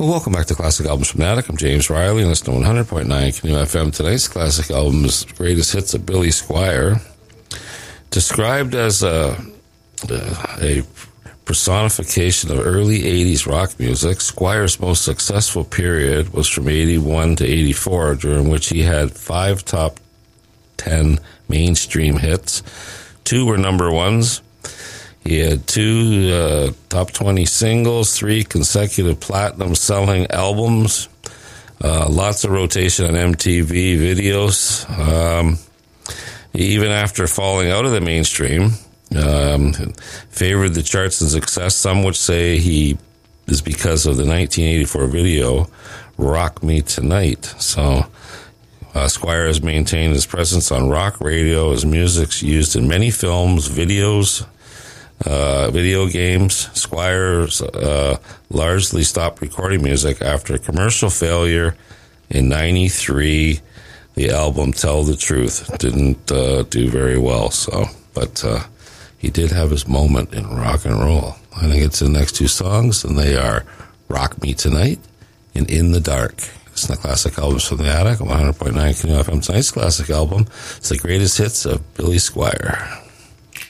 Well, welcome back to Classic Albums from the Attic. I'm James Riley, and listening to 100.9 Canoe FM. Tonight's classic album is Greatest Hits of Billy Squier. Described as a personification of early 80s rock music, Squire's most successful period was from 81 to 84, during which he had 5 top 10 mainstream hits. 2 were number ones. He had 2 top 20 singles, 3 consecutive platinum-selling albums, lots of rotation on MTV videos. Even after falling out of the mainstream, favored the charts and success. Some would say he is because of the 1984 video, Rock Me Tonight. So Squier has maintained his presence on rock radio. His music's used in many films, videos, video games. Squier largely stopped recording music after a commercial failure in 93. The album Tell the Truth didn't do very well, but he did have his moment in rock and roll. I think it's the next 2 songs, and they are Rock Me Tonight and In the Dark. It's the classic albums from the Attic on 100.9 Canoe FM. Tonight's classic album is the greatest hits of Billy Squier.